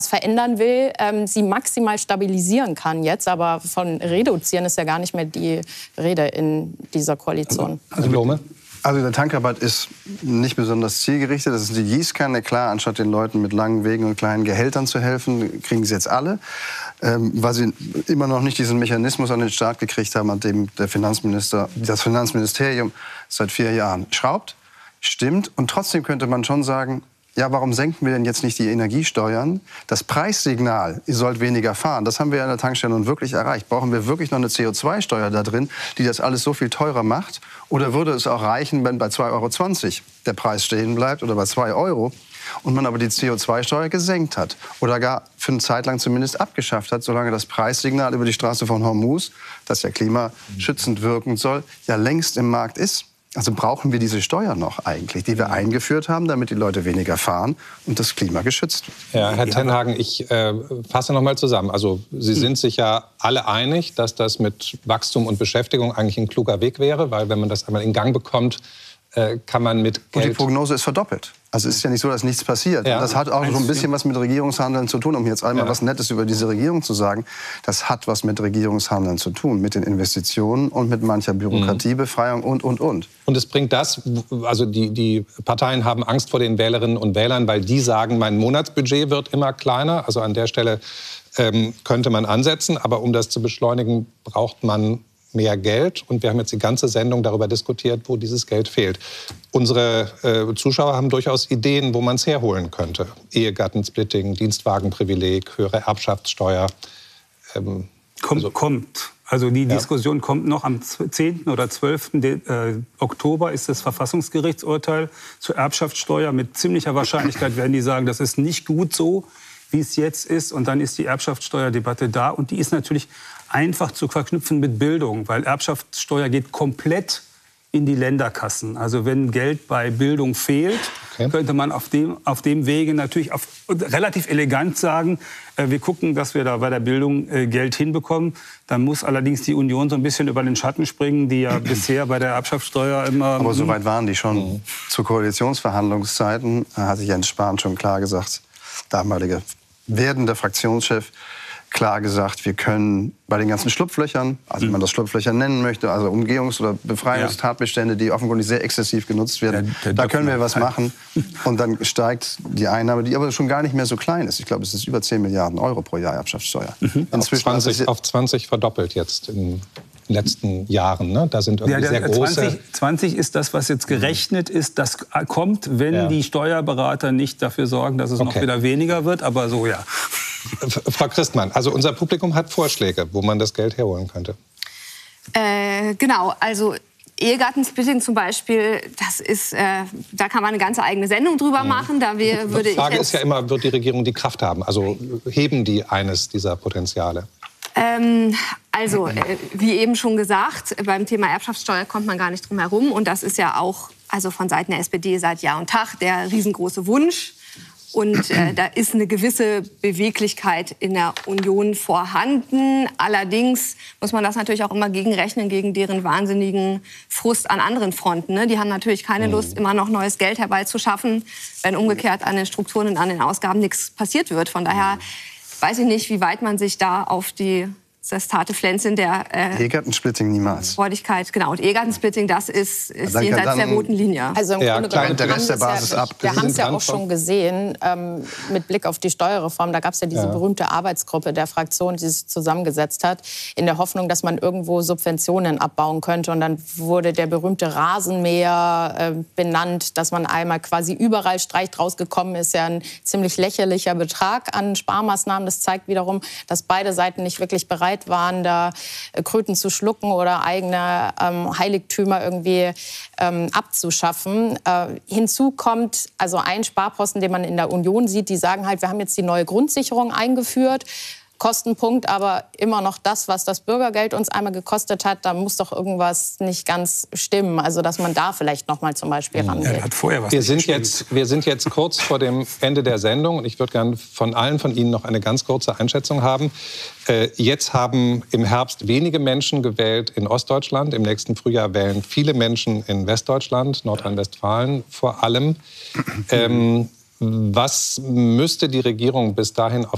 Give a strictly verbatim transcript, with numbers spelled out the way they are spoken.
verändern will, ähm, sie maximal stabilisieren kann jetzt. Aber von reduzieren ist ja gar nicht mehr die Rede in dieser Koalition. Also, also, also der Tankrabatt ist nicht besonders zielgerichtet. Das ist die Gießkanne. Klar, anstatt den Leuten mit langen Wegen und kleinen Gehältern zu helfen, kriegen sie jetzt alle. Ähm, weil sie immer noch nicht diesen Mechanismus an den Start gekriegt haben, an dem der Finanzminister, das Finanzministerium seit vier Jahren schraubt. Stimmt. Und trotzdem könnte man schon sagen, ja, warum senken wir denn jetzt nicht die Energiesteuern? Das Preissignal, ihr sollt weniger fahren, das haben wir an der Tankstelle nun wirklich erreicht. Brauchen wir wirklich noch eine C O zwei Steuer da drin, die das alles so viel teurer macht? Oder würde es auch reichen, wenn bei zwei Euro zwanzig der Preis stehen bleibt oder bei zwei Euro und man aber die C O zwei Steuer gesenkt hat oder gar für eine Zeit lang zumindest abgeschafft hat, solange das Preissignal über die Straße von Hormuz, das ja klimaschützend wirken soll, ja längst im Markt ist? Also brauchen wir diese Steuer noch eigentlich, die wir eingeführt haben, damit die Leute weniger fahren und das Klima geschützt wird. Ja, Herr Tenhagen, ich äh, fasse noch mal zusammen. Also Sie sind sich ja alle einig, dass das mit Wachstum und Beschäftigung eigentlich ein kluger Weg wäre, weil wenn man das einmal in Gang bekommt, äh, kann man mit Geld... Und die Prognose ist verdoppelt. Also es ist ja nicht so, dass nichts passiert. Ja. Das hat auch so ein bisschen was mit Regierungshandeln zu tun, um jetzt einmal ja. was Nettes über diese Regierung zu sagen. Das hat was mit Regierungshandeln zu tun, mit den Investitionen und mit mancher Bürokratiebefreiung und, und, und. Und es bringt das, also die, die Parteien haben Angst vor den Wählerinnen und Wählern, weil die sagen, mein Monatsbudget wird immer kleiner. Also an der Stelle ähm, könnte man ansetzen, aber um das zu beschleunigen, braucht man mehr Geld. Und wir haben jetzt die ganze Sendung darüber diskutiert, wo dieses Geld fehlt. Unsere äh, Zuschauer haben durchaus Ideen, wo man es herholen könnte. Ehegattensplitting, Dienstwagenprivileg, höhere Erbschaftssteuer. Ähm, kommt, also, kommt. Also die ja. Diskussion kommt noch am zehnten oder zwölften Oktober ist das Verfassungsgerichtsurteil zur Erbschaftssteuer. Mit ziemlicher Wahrscheinlichkeit werden die sagen, das ist nicht gut so, wie es jetzt ist. Und dann ist die Erbschaftssteuerdebatte da. Und die ist natürlich einfach zu verknüpfen mit Bildung, weil Erbschaftssteuer geht komplett in die Länderkassen. Also wenn Geld bei Bildung fehlt, okay. könnte man auf dem, auf dem Wege natürlich auf, relativ elegant sagen, äh, wir gucken, dass wir da bei der Bildung äh, Geld hinbekommen. Dann muss allerdings die Union so ein bisschen über den Schatten springen, die ja bisher bei der Erbschaftssteuer immer... Aber so weit waren die schon. Mhm. Zu Koalitionsverhandlungszeiten hatte Jens Spahn schon klar gesagt, damaliger werdender Fraktionschef, klar gesagt, wir können bei den ganzen Schlupflöchern, also wenn man das Schlupflöcher nennen möchte, also Umgehungs- oder Befreiungstatbestände, die offenkundig sehr exzessiv genutzt werden, ja, da können wir was machen. Und dann steigt die Einnahme, die aber schon gar nicht mehr so klein ist. Ich glaube, es ist über zehn Milliarden Euro pro Jahr Erbschaftssteuer. Mhm. Inzwischen auf, zwanzig, auf zwanzig verdoppelt jetzt in den letzten Jahren. Ne? Da sind irgendwie ja, sehr große... zwanzig, zwanzig ist das, was jetzt gerechnet ist. Das kommt, wenn ja. die Steuerberater nicht dafür sorgen, dass es okay. noch wieder weniger wird. Aber so, ja. Frau Christmann, also unser Publikum hat Vorschläge, wo man das Geld herholen könnte. Äh, genau, also Ehegattensplitting zum Beispiel, das ist, äh, da kann man eine ganze eigene Sendung drüber machen. Da wir, würde die Frage ich ist ja immer, wird die Regierung die Kraft haben? Also heben die eines dieser Potenziale? Ähm, also, äh, wie eben schon gesagt, beim Thema Erbschaftssteuer kommt man gar nicht drum herum. Und das ist ja auch also von Seiten der S P D seit Jahr und Tag der riesengroße Wunsch. Und äh, da ist eine gewisse Beweglichkeit in der Union vorhanden. Allerdings muss man das natürlich auch immer gegenrechnen gegen deren wahnsinnigen Frust an anderen Fronten. Ne? Die haben natürlich keine Lust, immer noch neues Geld herbeizuschaffen, wenn umgekehrt an den Strukturen und an den Ausgaben nichts passiert wird. Von daher weiß ich nicht, wie weit man sich da auf die das zarte Pflänzchen der äh, Ehegattensplitting niemals. Freudigkeit, genau. Und Ehegattensplitting, das ist, ist ja, jenseits der roten Linie. Also im ja, Grunde klar, der Rest der Basis ja, ab. Wir haben es ja auch schon gesehen, ähm, mit Blick auf die Steuerreform. Da gab es ja diese ja. berühmte Arbeitsgruppe der Fraktion, die sich zusammengesetzt hat, in der Hoffnung, dass man irgendwo Subventionen abbauen könnte. Und dann wurde der berühmte Rasenmäher äh, benannt, dass man einmal quasi überall streicht. Rausgekommen ist ja ein ziemlich lächerlicher Betrag an Sparmaßnahmen. Das zeigt wiederum, dass beide Seiten nicht wirklich bereit waren, da Kröten zu schlucken oder eigene ähm, Heiligtümer irgendwie ähm, abzuschaffen. Äh, hinzu kommt also ein Sparposten, den man in der Union sieht, die sagen halt, wir haben jetzt die neue Grundsicherung eingeführt. Kostenpunkt, aber immer noch das, was das Bürgergeld uns einmal gekostet hat, da muss doch irgendwas nicht ganz stimmen. Also, dass man da vielleicht noch mal zum Beispiel rangeht. Ja, hat vorher was wir, sind jetzt, wir sind jetzt kurz vor dem Ende der Sendung und ich würde gerne von allen von Ihnen noch eine ganz kurze Einschätzung haben. Äh, jetzt haben im Herbst wenige Menschen gewählt in Ostdeutschland. Im nächsten Frühjahr wählen viele Menschen in Westdeutschland, Nordrhein-Westfalen vor allem. Ähm, Was müsste die Regierung bis dahin auf